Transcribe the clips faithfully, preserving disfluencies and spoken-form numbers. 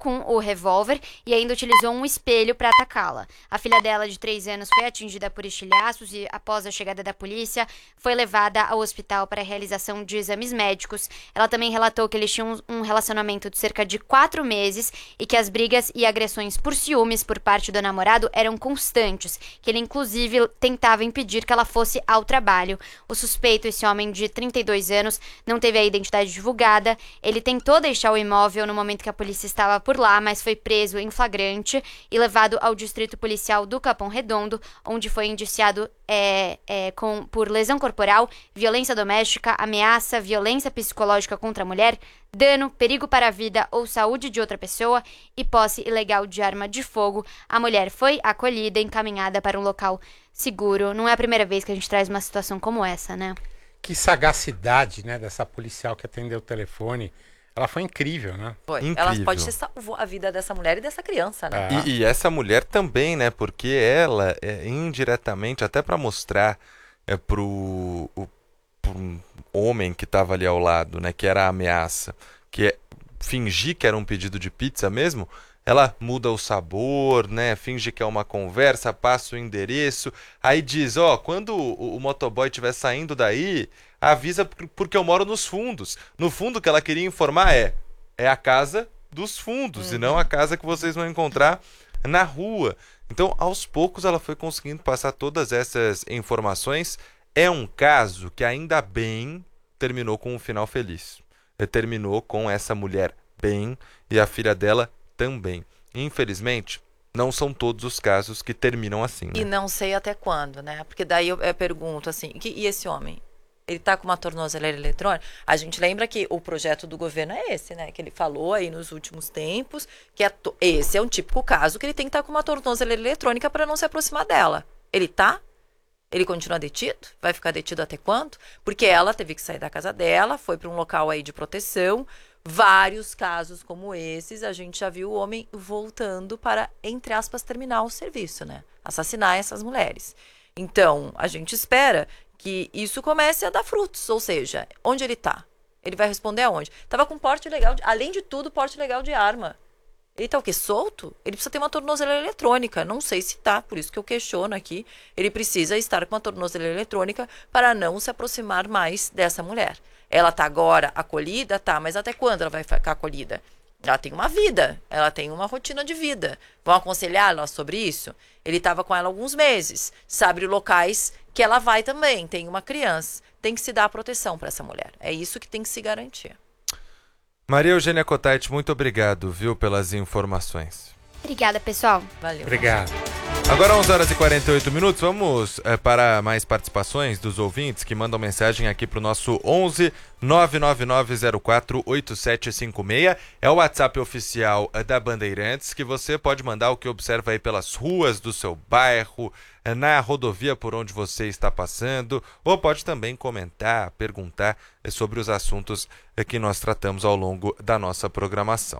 com o revólver e ainda utilizou um espelho para atacá-la. A filha dela, de três anos, foi atingida por estilhaços e, após a chegada da polícia, foi levada ao hospital para a realização de exames médicos. Ela também relatou que eles tinham um relacionamento de cerca de quatro meses e que as brigas e agressões por ciúmes por parte do namorado eram constantes, que ele inclusive tentava impedir que ela fosse ao trabalho. O suspeito, esse homem de trinta e dois anos, não teve a identidade divulgada. Ele tentou deixar o imóvel no momento que a polícia estava por lá, mas foi preso em flagrante e levado ao distrito policial do Capão Redondo, onde foi indiciado é, é, com, por lesão corporal, violência doméstica, ameaça, violência psicológica contra a mulher, dano, perigo para a vida ou saúde de outra pessoa e posse ilegal de arma de fogo. A mulher foi acolhida e encaminhada para um local seguro. Não é a primeira vez que a gente traz uma situação como essa, né? Que sagacidade, né, dessa policial que atendeu o telefone. Ela foi incrível, né? Foi. Incrível. Ela pode ter salvou a vida dessa mulher e dessa criança, né? É. E, e essa mulher também, né? Porque ela, é, indiretamente, até para mostrar é, pro, o, pro homem que estava ali ao lado, né? Que era a ameaça, que é fingir que era um pedido de pizza mesmo, ela muda o sabor, né? Finge que é uma conversa, passa o endereço, aí diz, ó, quando o, o motoboy estiver saindo daí, avisa porque eu moro nos fundos. No fundo, o que ela queria informar é, é a casa dos fundos, uhum. E não a casa que vocês vão encontrar na rua. Então, aos poucos, ela foi conseguindo passar todas essas informações. É um caso que, ainda bem, terminou com um final feliz. Terminou com essa mulher bem e a filha dela também. Infelizmente, não são todos os casos que terminam assim, né? E não sei até quando, né? Porque daí eu, eu pergunto assim, que, e esse homem? Ele tá com uma tornozeleira eletrônica? A gente lembra que o projeto do governo é esse, né? Que ele falou aí nos últimos tempos, que é to... esse é um típico caso que ele tem que estar com uma tornozeleira eletrônica para não se aproximar dela. Ele tá? Ele continua detido? Vai ficar detido até quando? Porque ela teve que sair da casa dela, foi para um local aí de proteção. Vários casos como esses, a gente já viu o homem voltando para, entre aspas, terminar o serviço, né? Assassinar essas mulheres. Então, a gente espera que isso comece a dar frutos, ou seja, onde ele está? Ele vai responder aonde? Tava com porte legal, de, além de tudo, porte legal de arma. Ele tá o quê? Solto? Ele precisa ter uma tornozeleira eletrônica. Não sei se tá, por isso que eu questiono aqui. Ele precisa estar com uma tornozeleira eletrônica para não se aproximar mais dessa mulher. Ela tá agora acolhida? Tá, mas até quando ela vai ficar acolhida? Ela tem uma vida, ela tem uma rotina de vida. Vão aconselhar ela sobre isso? Ele estava com ela alguns meses, sabe locais que ela vai também, tem uma criança. Tem que se dar proteção para essa mulher. É isso que tem que se garantir. Maria Eugênia Cottait, muito obrigado, viu, pelas informações. Obrigada, pessoal. Valeu. Obrigado. Agora onze horas e quarenta e oito minutos, vamos é, para mais participações dos ouvintes que mandam mensagem aqui para o nosso onze nove nove nove zero quatro oito sete cinco seis. É o WhatsApp oficial da Bandeirantes, que você pode mandar o que observa aí pelas ruas do seu bairro, na rodovia por onde você está passando, ou pode também comentar, perguntar sobre os assuntos que nós tratamos ao longo da nossa programação.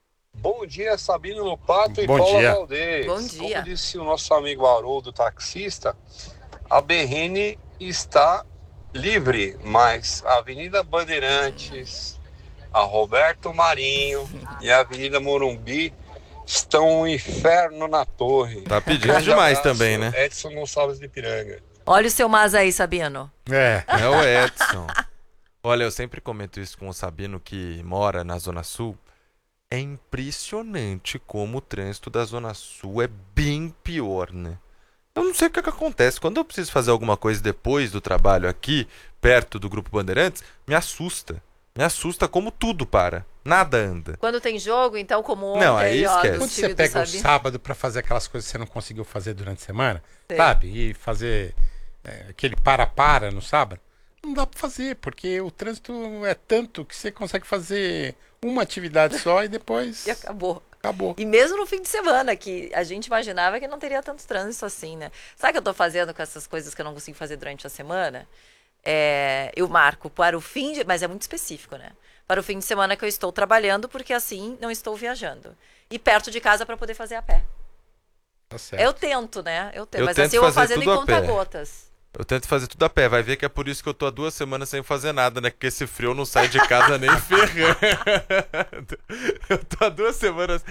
Bom dia, Sabino Lupato e Bom Paula dia. Valdez. Bom dia. Como disse o nosso amigo Haroldo, taxista, a B R N está livre, mas a Avenida Bandeirantes, a Roberto Marinho e a Avenida Morumbi estão um inferno na torre. Tá pedindo Grande demais abraço, também, né? Edson Gonçalves de Piranga. Olha o seu mas aí, Sabino. É. É o Edson. Olha, eu sempre comento isso com o Sabino, que mora na Zona Sul. É impressionante como o trânsito da Zona Sul é bem pior, né? Eu não sei o que, é que acontece. Quando eu preciso fazer alguma coisa depois do trabalho aqui, perto do Grupo Bandeirantes, me assusta. Me assusta como tudo para. Nada anda. Quando tem jogo, então, como ontem, Não, aí ó, esquece. do Quando time você do pega o Sabino. sábado pra fazer aquelas coisas que você não conseguiu fazer durante a semana, Sei. sabe? E fazer é, aquele para-para no sábado, não dá pra fazer, porque o trânsito é tanto que você consegue fazer uma atividade só e depois E acabou. acabou. E mesmo no fim de semana, que a gente imaginava que não teria tanto trânsito assim, né? Sabe o que eu tô fazendo com essas coisas que eu não consigo fazer durante a semana? É, eu marco para o fim de... Mas é muito específico, né? Para o fim de semana que eu estou trabalhando, porque assim não estou viajando. E perto de casa para poder fazer a pé. Tá certo. Eu tento, né? Eu tento. Eu Mas tento assim eu vou fazer fazendo em tudo a pé. conta-gotas. Eu tento fazer tudo a pé. Vai ver que é por isso que eu tô há duas semanas sem fazer nada, né? Porque esse frio eu não sai de casa nem ferrando. Eu tô há duas semanas